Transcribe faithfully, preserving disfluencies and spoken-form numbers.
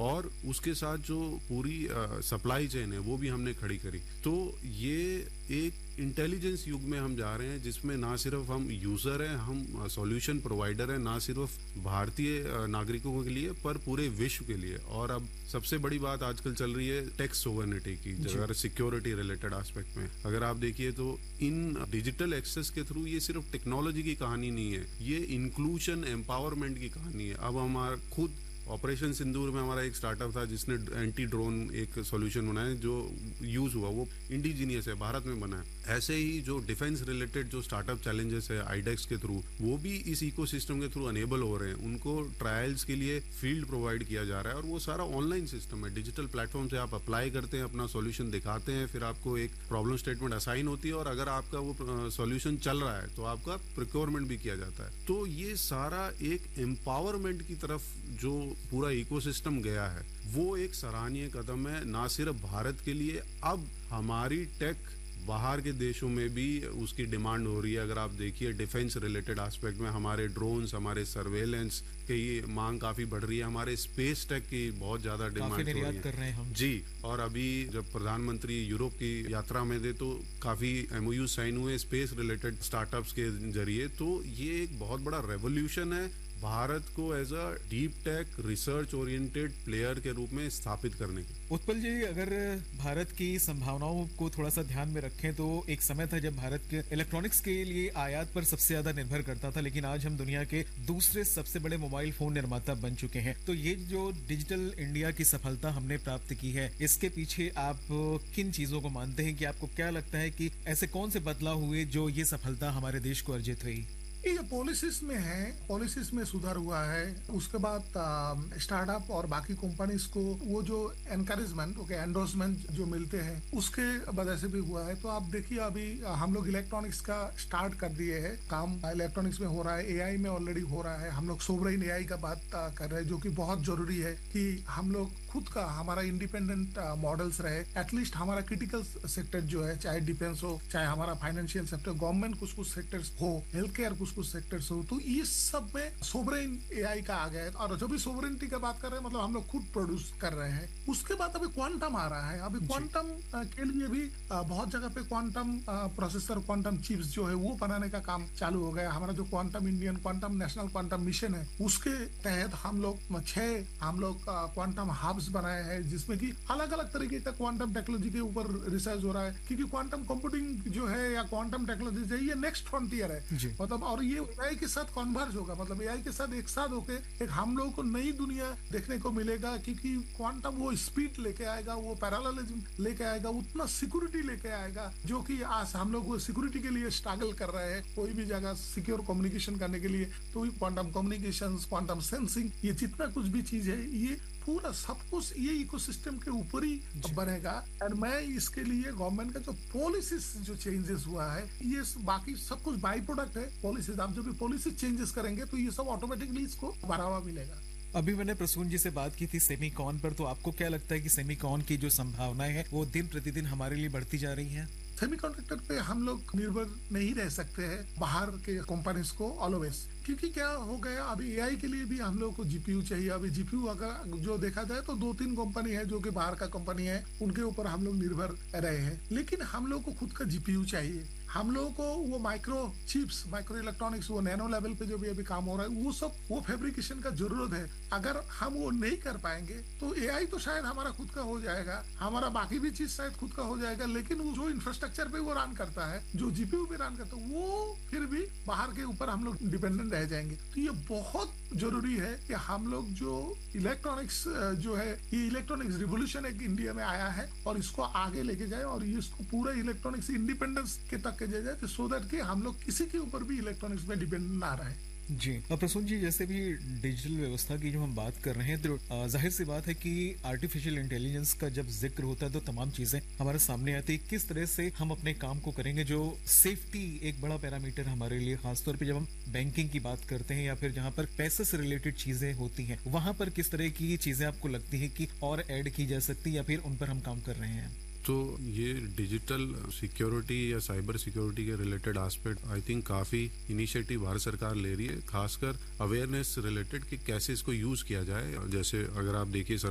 और उसके साथ जो पूरी सप्लाई चेन है वो भी हमने खड़ी करी। तो ये एक इंटेलिजेंस युग में हम जा रहे हैं जिसमें ना सिर्फ हम यूजर हैं, हम सॉल्यूशन प्रोवाइडर हैं, ना सिर्फ भारतीय नागरिकों के लिए पर पूरे विश्व के लिए। और अब सबसे बड़ी बात आजकल चल रही है टेक सोवर्निटी की, अगर सिक्योरिटी रिलेटेड एस्पेक्ट में अगर आप देखिए तो इन डिजिटल एक्सेस के थ्रू ये सिर्फ टेक्नोलॉजी की कहानी नहीं है, ये इंक्लूजन एम्पावरमेंट की कहानी है। अब हमारा खुद ऑपरेशन सिंदूर में हमारा एक स्टार्टअप था जिसने एंटी ड्रोन एक सॉल्यूशन बनाया जो यूज हुआ, वो इंडिजीनियस है, भारत में बना है। ऐसे ही जो डिफेंस रिलेटेड जो स्टार्टअप चैलेंजेस है आईडेक्स के थ्रू, वो भी इस इकोसिस्टम के थ्रू अनेबल हो रहे हैं। उनको ट्रायल्स के लिए फील्ड प्रोवाइड किया जा रहा है और वो सारा ऑनलाइन सिस्टम है। डिजिटल प्लेटफॉर्म से आप अप्लाई करते हैं, अपना सॉल्यूशन दिखाते हैं, फिर आपको एक प्रॉब्लम स्टेटमेंट असाइन होती है और अगर आपका वो सॉल्यूशन चल रहा है तो आपका प्रिक्योरमेंट भी किया जाता है। तो ये सारा एक एम्पावरमेंट की तरफ जो पूरा इकोसिस्टम गया है वो एक सराहनीय कदम है, ना सिर्फ भारत के लिए। अब हमारी टेक बाहर के देशों में भी उसकी डिमांड हो रही है। अगर आप देखिए डिफेंस रिलेटेड एस्पेक्ट में हमारे ड्रोन्स, हमारे सर्वेलेंस की मांग काफी बढ़ रही है, हमारे स्पेस टेक की बहुत ज्यादा डिमांड हो रही है। कर रहे हैं हम जी। और अभी जब प्रधानमंत्री यूरोप की यात्रा में थे तो काफी एमओयू साइन हुए स्पेस रिलेटेड स्टार्टअप्स के जरिए। तो ये एक बहुत बड़ा रेवोल्यूशन है भारत को as a deep tech research oriented player के रूप में स्थापित करने की। उत्पल जी, अगर भारत की संभावनाओं को थोड़ा सा ध्यान में रखें तो एक समय था जब भारत के इलेक्ट्रॉनिक्स के लिए आयात पर सबसे ज्यादा निर्भर करता था, लेकिन आज हम दुनिया के दूसरे सबसे बड़े मोबाइल फोन निर्माता बन चुके हैं। तो ये जो डिजिटल इंडिया की सफलता हमने प्राप्त की है, इसके पीछे आप किन चीजों को मानते हैं कि आपको क्या लगता है कि ऐसे कौन से बदलाव हुए जो ये सफलता हमारे देश को अर्जित हुई? ये पॉलिसीज में है, पॉलिसीज में सुधार हुआ है। उसके बाद स्टार्टअप और बाकी कंपनीज को वो जो एनकरेजमेंट, ओके एंडोर्समेंट जो मिलते हैं उसके वजह से भी हुआ है। तो आप देखिए अभी हम लोग इलेक्ट्रॉनिक्स का स्टार्ट कर दिए हैं, काम इलेक्ट्रॉनिक्स में हो रहा है, एआई में ऑलरेडी हो रहा है। हम लोग सोवरेन एआई का बात कर रहे हैं जो कि बहुत जरूरी है कि हम लोग खुद का हमारा इंडिपेंडेंट मॉडल्स रहे। एटलीस्ट हमारा क्रिटिकल सेक्टर जो है, चाहे डिफेंस हो, चाहे हमारा फाइनेंशियल सेक्टर, गवर्नमेंट कुछ कुछ सेक्टर्स हो, हेल्थ केयर कुछ कुछ सेक्टर्स हो, तो ये सब में सोवरेन एआई का आ गया है। और जो भी सोवरेनिटी का बात कर रहे हैं मतलब हम लोग खुद प्रोड्यूस कर रहे हैं। उसके बाद अभी क्वांटम आ रहा है। अभी क्वांटम के लिए भी बहुत जगह पे क्वांटम प्रोसेसर, क्वांटम चिप्स जो है वो बनाने का काम चालू हो गया। हमारा जो quantum Indian quantum national quantum mission है उसके तहत हम लोग छह हम लोग क्वांटम हब्स बनाए हैं जिसमें कि अलग अलग तरीके का क्वांटम टेक्नोलॉजी के ऊपर रिसर्च हो रहा है। क्योंकि क्वांटम कंप्यूटिंग जो है या क्वांटम टेक्नोलॉजी जो है ये नेक्स्ट फ्रंटियर है मतलब, और ये एआई के साथ कन्वर्ज होगा। मतलब एआई के साथ एक साथ होके एक हम लोगों को नई दुनिया देखने को मिलेगा। क्योंकि क्वांटम वो स्पीड लेके आएगा, वो पैरेललिज्म लेके आएगा, उतना सिक्योरिटी लेके आएगा जो कि आज हम लोग वो सिक्योरिटी के लिए स्ट्रगल कर रहे हैं कोई भी जगह सिक्योर कम्युनिकेशन करने के लिए। तो क्वांटम कम्युनिकेशन, क्वांटम सेंसिंग, ये जितना कुछ भी चीज है ये पूरा सब कुछ ये इकोसिस्टम के ऊपर ही बनेगा। और मैं इसके लिए गवर्नमेंट का जो पॉलिसीज जो चेंजेस हुआ है ये बाकी सब कुछ बाई प्रोडक्ट है पॉलिसीज। आप जो भी पॉलिसी चेंजेस करेंगे तो ये सब ऑटोमेटिकली इसको बढ़ावा मिलेगा। अभी मैंने प्रसून जी से बात की थी सेमीकॉन पर, तो आपको क्या लगता है कि सेमीकॉन की जो संभावनाएं हैं वो दिन प्रतिदिन हमारे लिए बढ़ती जा रही हैं? सेमीकंडक्टर पे हम लोग निर्भर नहीं रह सकते हैं बाहर के कंपनीज को ऑलवेज। क्योंकि क्या हो गया अभी एआई के लिए भी हम लोग को जीपीयू चाहिए। अभी जीपीयू अगर जो देखा जाए तो दो तीन कंपनी है जो कि बाहर का कंपनी है, उनके ऊपर हम लोग निर्भर रहे हैं। लेकिन हम लोग को खुद का जीपीयू चाहिए। हम लोगों को वो माइक्रो चिप्स, माइक्रो इलेक्ट्रॉनिक्स, वो नैनो लेवल पे जो भी अभी काम हो रहा है वो सब वो फैब्रिकेशन का जरूरत है। अगर हम वो नहीं कर पाएंगे तो एआई तो शायद हमारा खुद का हो जाएगा, हमारा बाकी भी चीज शायद खुद का हो जाएगा, लेकिन वो जो इंफ्रास्ट्रक्चर पे वो रन करता है, जो जीपीयू पे रन करता है, वो फिर भी बाहर के ऊपर हम लोग डिपेंडेंट रह जाएंगे। तो ये बहुत जरूरी है कि हम लोग जो इलेक्ट्रॉनिक्स जो है, ये इलेक्ट्रॉनिक्स रिवोल्यूशन एक इंडिया में आया है और इसको आगे लेके जाए और इसको पूरा इलेक्ट्रॉनिक्स इंडिपेंडेंस के तक के जाए, सो दैट कि हम लोग किसी के ऊपर भी इलेक्ट्रॉनिक्स में डिपेंड ना रहे। जी। और प्रसून जी, जैसे भी डिजिटल व्यवस्था की जो हम बात कर रहे हैं तो जाहिर सी बात है कि आर्टिफिशियल इंटेलिजेंस का जब जिक्र होता है तो तमाम चीजें हमारे सामने आती है। किस तरह से हम अपने काम को करेंगे, जो सेफ्टी एक बड़ा पैरामीटर हमारे लिए, खासतौर पे जब हम बैंकिंग की बात करते हैं या फिर जहां पर पैसे से रिलेटेड चीजें होती हैं, वहां पर किस तरह की चीजें आपको लगती है कि और ऐड की जा सकती या फिर उन पर हम काम कर रहे हैं? तो ये डिजिटल सिक्योरिटी या साइबर सिक्योरिटी के रिलेटेड एस्पेक्ट आई थिंक काफ़ी इनिशिएटिव भारत सरकार ले रही है, खासकर अवेयरनेस रिलेटेड कि कैसे इसको यूज़ किया जाए। जैसे अगर आप देखिए